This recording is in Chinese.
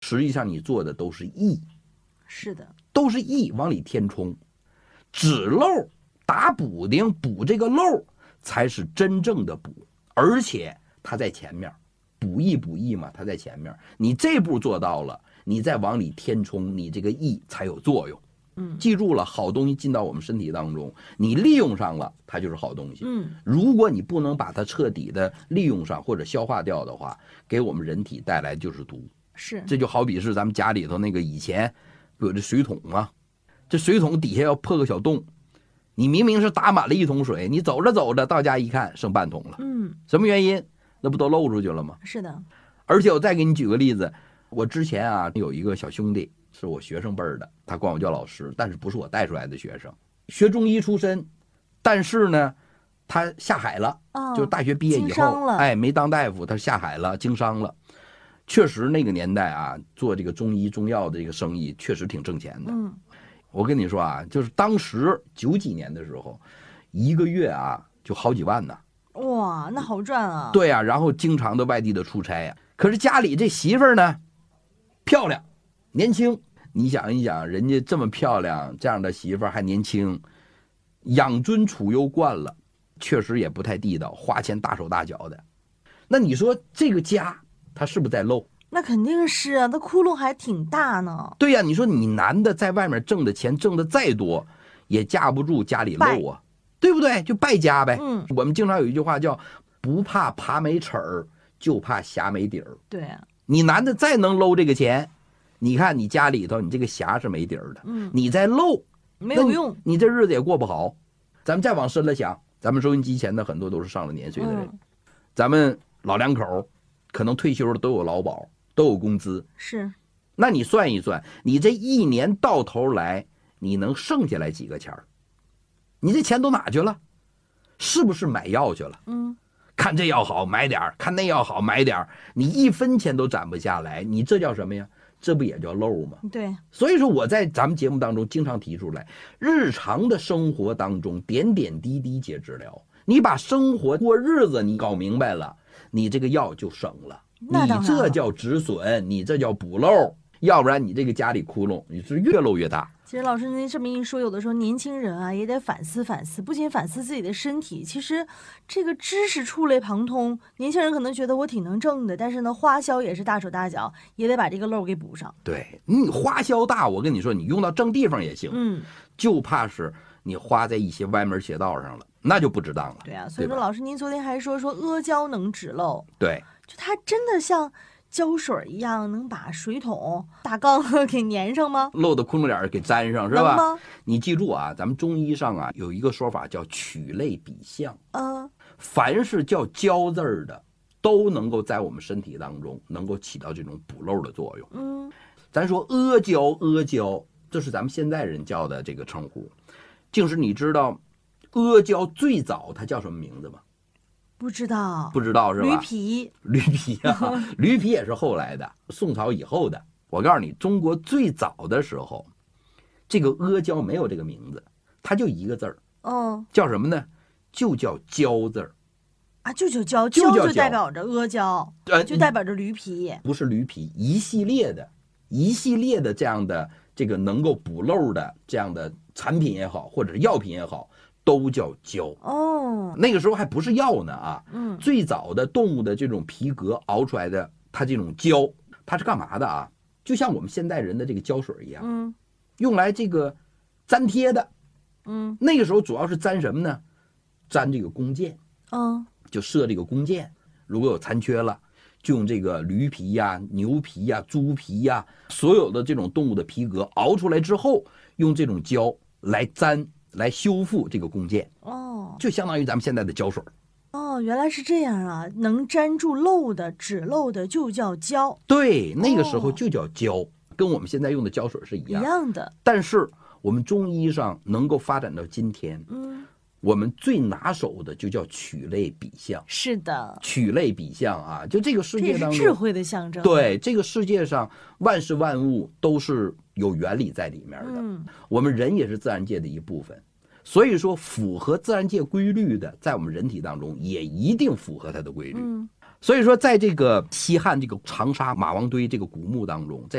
实际上你做的都是意， 是的， 都是意往里填充，止漏打补丁补这个漏才是真正的补，而且它在前面，补益嘛，它在前面，你这步做到了，你再往里填充，你这个意才有作用。记住了，好东西进到我们身体当中，你利用上了，它就是好东西。如果你不能把它彻底的利用上或者消化掉的话，给我们人体带来就是毒。 是， 这就好比是咱们家里头那个以前有这水桶啊，这水桶底下要破个小洞，你明明是打满了一桶水，你走着走着到家一看剩半桶了。什么原因？那不都漏出去了吗？ 是的。 而且我再给你举个例子，我之前啊有一个小兄弟，是我学生辈儿的，他管我叫老师，但是不是我带出来的学生，学中医出身，但是呢他下海了，就是大学毕业以后，哎，没当大夫，他下海了，经商了。确实那个年代啊，做这个中医中药的这个生意确实挺挣钱的。我跟你说啊，就是当时90几年的时候，一个月啊就好几万呢。 哇，那好赚啊！ 对啊，然后经常的外地的出差啊。可是家里这媳妇儿呢，漂亮，年轻。你想一想，人家这么漂亮，这样的媳妇儿还年轻，养尊处优惯了，确实也不太地道，花钱大手大脚的。那你说这个家，他是不是在漏？ 那肯定是啊，那窟窿还挺大呢。 对呀，你说你男的在外面挣的钱挣的再多，也架不住家里漏啊，对不对？就败家呗。我们经常有一句话叫不怕爬没齿儿，就怕匣没底儿。 对啊， 你男的再能搂这个钱，你看你家里头你这个匣是没底儿的，你再漏没有用， 你这日子也过不好。咱们再往深了想，咱们收音机前的很多都是上了年岁的人，咱们老两口可能退休了都有劳保，都有工资。 是， 那你算一算，你这一年到头来你能剩下来几个钱儿？你这钱都哪去了？是不是买药去了？看这药好买点儿，看那药好买点儿，你一分钱都攒不下来，你这叫什么呀？这不也叫漏吗？ 对。 所以说我在咱们节目当中经常提出来，日常的生活当中点点滴滴皆治疗，你把生活过日子你搞明白了，你这个药就省了，你这叫止损，你这叫补漏，要不然你这个家里窟窿你是越漏越大。 其实老师您这么一说，有的时候年轻人啊也得反思反思，不仅反思自己的身体，其实这个知识触类旁通。年轻人可能觉得我挺能挣的，但是呢花销也是大手大脚，也得把这个漏给补上。 对，你花销大，我跟你说你用到正地方也行，就怕是你花在一些歪门邪道上了，那就不值当了。 对啊，所以说老师您昨天还说阿胶能止漏， 对， 就它真的像胶水一样能把水桶大缸给粘上吗？ 漏的窟窿眼给粘上是吧？你记住啊，咱们中医上啊有一个说法叫取类比象，凡是叫胶字儿的都能够在我们身体当中能够起到这种补漏的作用。咱说阿胶，这是咱们现代人叫的这个称呼。竟是你知道阿胶最早它叫什么名字吗？ 不知道是吧？ 驴皮啊，驴皮也是后来的，宋朝以后的。我告诉你，中国最早的时候，这个阿胶没有这个名字，它就一个字儿，叫什么呢？就叫胶字儿啊，就叫胶，胶就代表着阿胶，就代表着驴皮， 不是驴皮，一系列的这样的这个能够补漏的这样的产品也好，或者是药品也好，都叫胶。那个时候还不是药呢啊，最早的动物的这种皮革熬出来的，它这种胶，它是干嘛的啊？就像我们现代人的这个胶水一样，用来这个粘贴的。那个时候主要是粘什么呢？粘这个弓箭，就射这个弓箭，如果有残缺了，就用这个驴皮呀、牛皮呀、猪皮呀，所有的这种动物的皮革熬出来之后，用这种胶来粘。来修复这个弓箭，就相当于咱们现在的胶水。 原来是这样啊，能粘住漏的、止漏的就叫胶。 对，那个时候就叫胶，跟我们现在用的胶水是一样的。 但是我们中医上能够发展到今天，我们最拿手的就叫取类比象。 是的， 取类比象啊，就这个世界当中， 这是智慧的象征。 对，这个世界上万事万物都是有原理在里面的。我们人也是自然界的一部分，所以说符合自然界规律的，在我们人体当中也一定符合它的规律。所以说，在这个西汉这个长沙马王堆这个古墓当中，